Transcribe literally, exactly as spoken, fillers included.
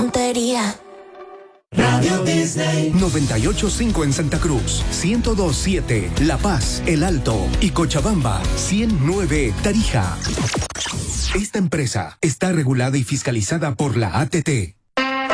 tontería. Radio Disney. noventa y ocho punto cinco en Santa Cruz, ciento dos punto siete La Paz, El Alto y Cochabamba, ciento nueve Tarija. Esta empresa está regulada y fiscalizada por la A T T.